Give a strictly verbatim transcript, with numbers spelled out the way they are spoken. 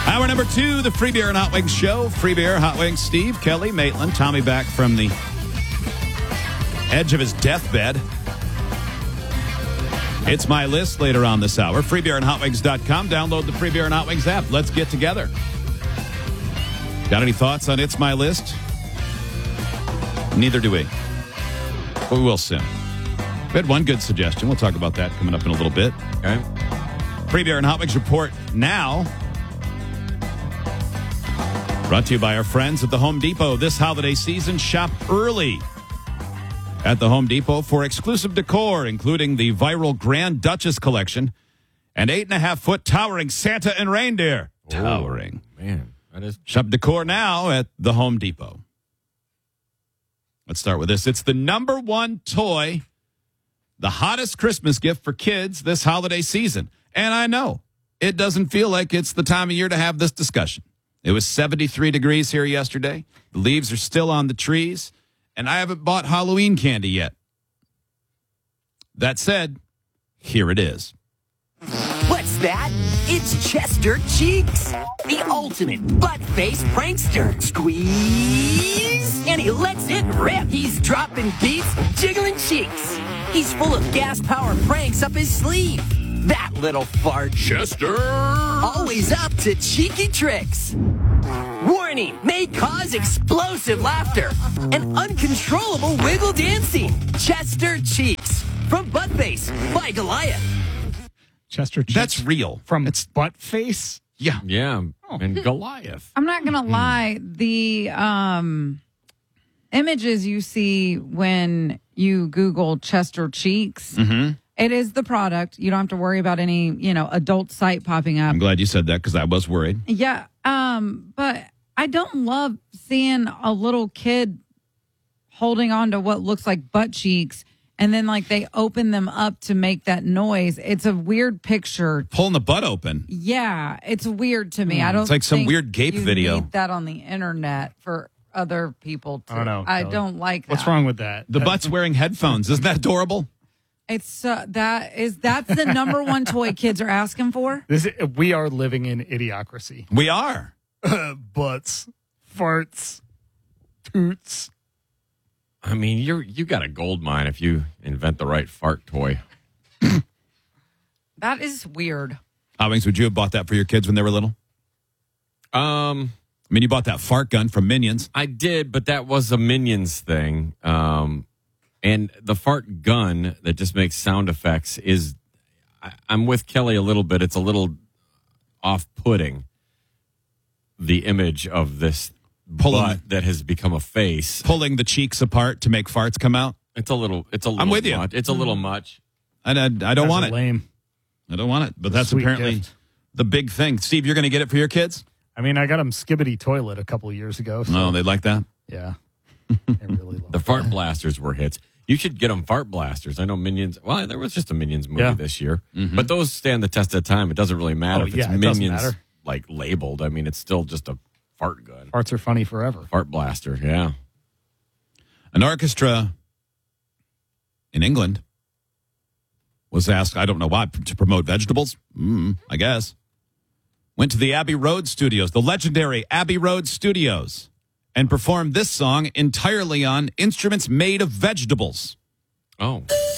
Hour number two, the Free Beer and Hot Wings Show. Free Beer, Hot Wings, Steve, Kelly, Maitland, Tommy back from the edge of his deathbed. It's my list later on this hour. free beer and hot wings dot com. Download the Free Beer and Hot Wings app. Let's get together. Got any thoughts on It's My List? Neither do we. But we will soon. We had one good suggestion. We'll talk about that coming up in a little bit. Okay. Free Beer and Hot Wings report now. Brought to you by our friends at the Home Depot. This holiday season, shop early at the Home Depot for exclusive decor, including the viral Grand Duchess collection and eight and a half foot towering Santa and reindeer. Oh, towering. Man, that is. Shop decor now at the Home Depot. Let's start with this. It's the number one toy, the hottest Christmas gift for kids this holiday season. And I know it doesn't feel like it's the time of year to have this discussion. It was seventy-three degrees here yesterday. The leaves are still on the trees, and I haven't bought Halloween candy yet. That said, here it is. What's that? It's Chester Cheeks, the ultimate butt-faced prankster. Squeeze, and he lets it rip. He's dropping beats, jiggling cheeks. He's full of gas-powered pranks up his sleeve. That little fart. Chester! Always up to cheeky tricks. Warning, may cause explosive laughter and uncontrollable wiggle dancing. Chester Cheeks from Buttface by Goliath. Chester Cheeks. That's real. From It's Buttface? Yeah. Yeah, and Goliath. I'm not going to lie. The um, images you see when you Google Chester Cheeks, Mm-hmm. it is the product. You don't have to worry about any, you know, adult site popping up. I'm glad you said that because I was worried. Yeah. Um, but I don't love seeing a little kid holding on to what looks like butt cheeks and then like they open them up to make that noise. It's a weird picture. Pulling the butt open. Yeah, it's weird to me. I don't It's like some think weird gape you video. need that on the internet for other people to. I don't know, I Kelly. don't like that. What's wrong with that? The butt's wearing headphones. Isn't that adorable? It's uh, that is that's the number one toy kids are asking for. This is, we are living in idiocracy. We are. Butts, farts, toots. I mean, you're you got a gold mine if you invent the right fart toy. That is weird. Hot Wings, would you have bought that for your kids when they were little? Um, I mean, you bought that fart gun from Minions. I did, but that was a Minions thing. Um, and the fart gun that just makes sound effects is, I, I'm with Kelly a little bit. It's a little off-putting, the image of this Pulling- butt that has become a face. Pulling the cheeks apart to make farts come out. It's a little. It's a little. I'm with you. Much. It's a little much. I, I, I don't That's want it. lame. I don't want it. But that's Sweet apparently gift. the big thing. Steve, you're going to get it for your kids? I mean, I got them Skibbity Toilet a couple of years ago. So, No, they like that? yeah. I really love The fart blasters were hits. You should get them fart blasters. I know Minions. Well, there was just a Minions movie Yeah. this year, but those stand the test of time. It doesn't really matter Oh, if it's yeah, it doesn't Minions matter. like labeled. I mean, it's still just a fart gun, Farts are funny forever. fart blaster. Yeah. An orchestra in England was asked, I don't know why, to promote vegetables? Mm, I guess. Went to the Abbey Road Studios, the legendary Abbey Road Studios, and performed this song entirely on instruments made of vegetables. Oh.